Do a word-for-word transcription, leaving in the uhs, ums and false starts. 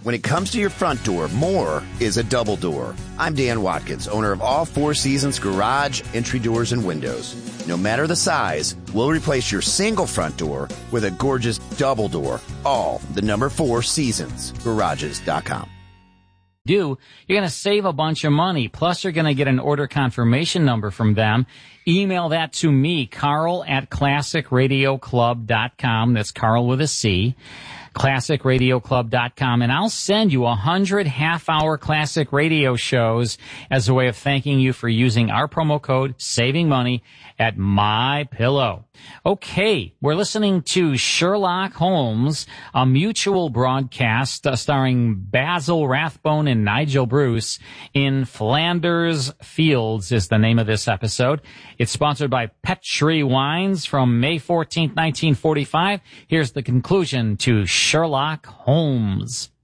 When it comes to your front door, more is a double door. I'm Dan Watkins, owner of all Four Seasons Garage, Entry Doors, and Windows. No matter the size, we'll replace your single front door with a gorgeous double door. All the number four seasons garages dot com. Do, you're going to save a bunch of money. Plus, you're going to get an order confirmation number from them. Email that to me, Carl at classic radio club dot com. That's Carl with a C. classic radio club dot com, and I'll send you a hundred half-hour classic radio shows as a way of thanking you for using our promo code, saving money, at MyPillow. Okay, we're listening to Sherlock Holmes, a mutual broadcast uh, starring Basil Rathbone and Nigel Bruce in Flanders Fields is the name of this episode. It's sponsored by Petri Wines from May fourteenth, nineteen forty-five. Here's the conclusion to Sherlock Holmes.